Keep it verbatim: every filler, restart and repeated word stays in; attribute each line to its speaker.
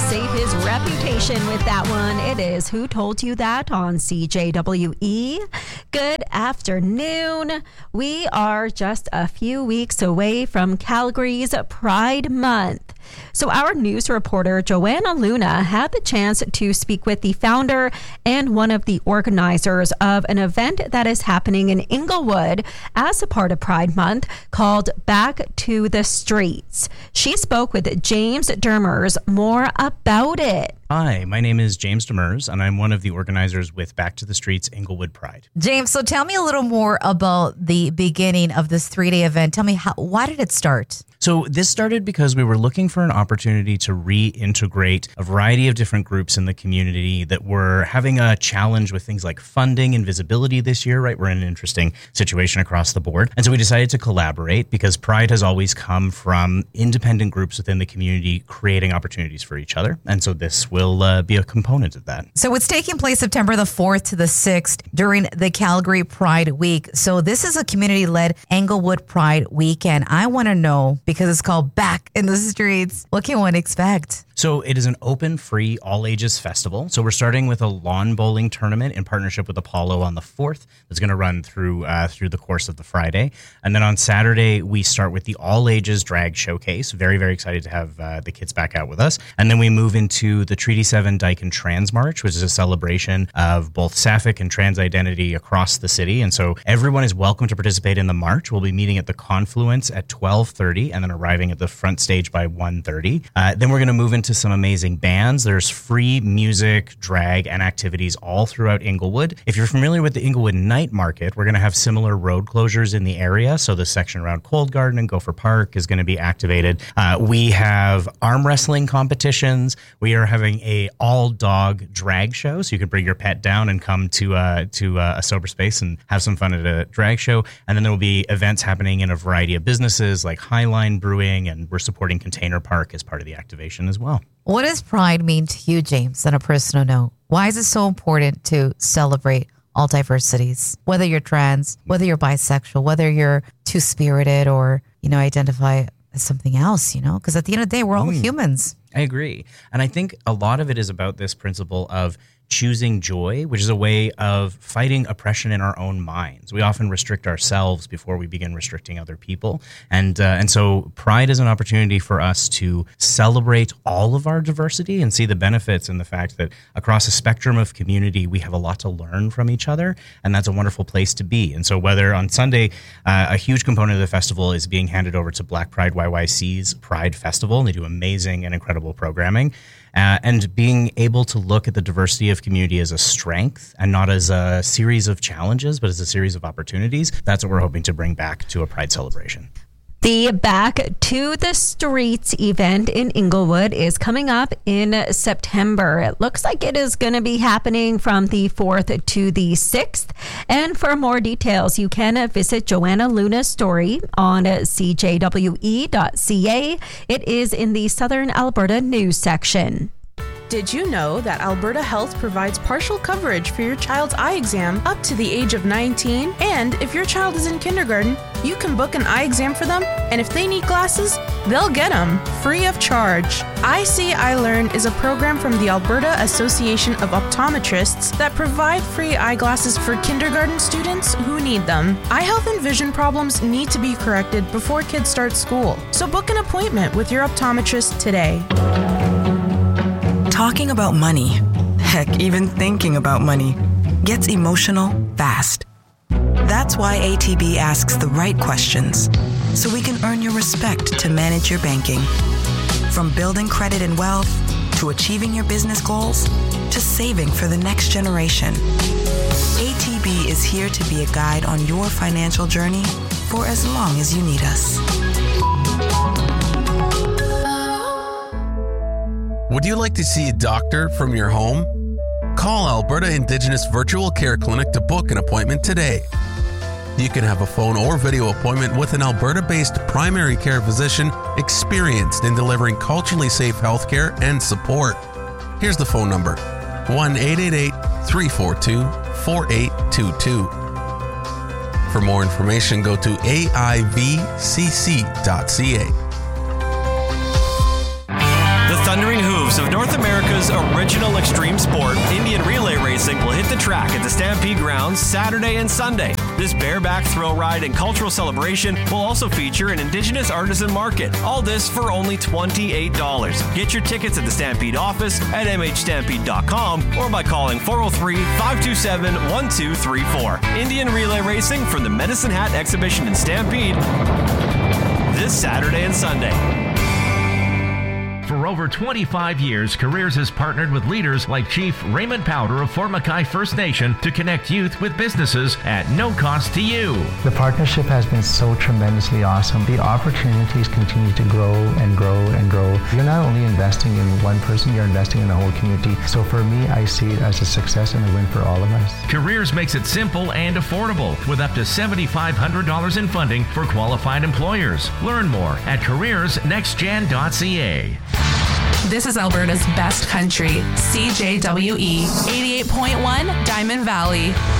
Speaker 1: save his reputation with that one. It is Who Told You That on C J W E. Good afternoon. We are just a few weeks away from Calgary's Pride Month. So our news reporter, Joanna Luna, had the chance to speak with the founder and one of the organizers of an event that is happening in Inglewood as a part of Pride Month called Back to the Streets. She spoke with James Dermers more about it.
Speaker 2: Hi, my name is James Demers, and I'm one of the organizers with Back to the Streets Inglewood Pride.
Speaker 3: James, so tell me a little more about the beginning of this three-day event. Tell me, how, why did it start?
Speaker 2: So this started because we were looking for an opportunity to reintegrate a variety of different groups in the community that were having a challenge with things like funding and visibility this year, right? We're in an interesting situation across the board. And so we decided to collaborate because Pride has always come from independent groups within the community creating opportunities for each other. And so this will uh, be a component of that.
Speaker 3: So it's taking place September the fourth to the sixth during the Calgary Pride Week. So this is a community-led Inglewood Pride Weekend. I want to know, because it's called Back in the Streets, what can one expect?
Speaker 2: So it is an open, free, all-ages festival. So we're starting with a lawn bowling tournament in partnership with Apollo on the fourth. That's going to run through uh, through the course of the Friday. And then on Saturday, we start with the all-ages drag showcase. Very, very excited to have uh, the kids back out with us. And then we move into the Treaty seven Dyke and Trans March, which is a celebration of both sapphic and trans identity across the city. And so everyone is welcome to participate in the march. We'll be meeting at the Confluence at twelve thirty and then arriving at the front stage by one thirty. Uh, then we're going to move into to some amazing bands. There's free music, drag, and activities all throughout Inglewood. If you're familiar with the Inglewood Night Market, we're going to have similar road closures in the area. So the section around Cold Garden and Gopher Park is going to be activated. Uh, we have arm wrestling competitions. We are having a all-dog drag show, so you can bring your pet down and come to uh, to uh, a sober space and have some fun at a drag show. And then there will be events happening in a variety of businesses like Highline Brewing, and we're supporting Container Park as part of the activation as well.
Speaker 3: What does Pride mean to you, James, on a personal note? Why is it so important to celebrate all diversities? Whether you're trans, whether you're bisexual, whether you're two-spirited or, you know, identify as something else, you know? Because at the end of the day, we're all mm. humans.
Speaker 2: I agree. And I think a lot of it is about this principle of choosing joy, which is a way of fighting oppression in our own minds. We often restrict ourselves before we begin restricting other people. And uh, and so Pride is an opportunity for us to celebrate all of our diversity and see the benefits in the fact that across a spectrum of community, we have a lot to learn from each other. And that's a wonderful place to be. And so whether on Sunday, uh, a huge component of the festival is being handed over to Black Pride Y Y C's Pride Festival, and they do amazing and incredible programming. Uh, and being able to look at the diversity of community as a strength and not as a series of challenges, but as a series of opportunities. That's what we're hoping to bring back to a Pride celebration.
Speaker 1: The Back to the Streets event in Inglewood is coming up in September. It looks like it is going to be happening from the fourth to the sixth. And for more details, you can visit Joanna Luna's story on c j w e dot c a. It is in the Southern Alberta News section.
Speaker 4: Did you know that Alberta Health provides partial coverage for your child's eye exam up to the age of nineteen? And if your child is in kindergarten, you can book an eye exam for them, and if they need glasses, they'll get them free of charge. I See, I Learn is a program from the Alberta Association of Optometrists that provide free eyeglasses for kindergarten students who need them. Eye health and vision problems need to be corrected before kids start school, so book an appointment with your optometrist today.
Speaker 5: Talking about money, heck, even thinking about money, gets emotional fast. That's why A T B asks the right questions, so we can earn your respect to manage your banking. From building credit and wealth, to achieving your business goals, to saving for the next generation. A T B is here to be a guide on your financial journey for as long as you need us.
Speaker 6: Would you like to see a doctor from your home? Call Alberta Indigenous Virtual Care Clinic to book an appointment today. You can have a phone or video appointment with an Alberta-based primary care physician experienced in delivering culturally safe healthcare and support. Here's the phone number, one eight eight eight, three four two, four eight two two. For more information, go to a i v c c dot c a.
Speaker 7: The Thundering Hooves hosts of North America's original extreme sport, Indian relay racing, will hit the track at the Stampede Grounds Saturday and Sunday. This bareback thrill ride and cultural celebration will also feature an Indigenous artisan market. All this for only twenty-eight dollars. Get your tickets at the Stampede office at m h stampede dot com or by calling four oh three, five two seven, one two three four. Indian relay racing from the Medicine Hat Exhibition in Stampede this Saturday and Sunday.
Speaker 8: For over twenty-five years, Careers has partnered with leaders like Chief Raymond Powder of Fort Mackay First Nation to connect youth with businesses at no cost to you.
Speaker 9: The partnership has been so tremendously awesome. The opportunities continue to grow and grow and grow. You're not only investing in one person, you're investing in the whole community. So for me, I see it as a success and a win for all of us.
Speaker 8: Careers makes it simple and affordable with up to seven thousand five hundred dollars in funding for qualified employers. Learn more at careers next gen dot c a.
Speaker 10: This is Alberta's best country, C J W E, eighty-eight point one Diamond Valley.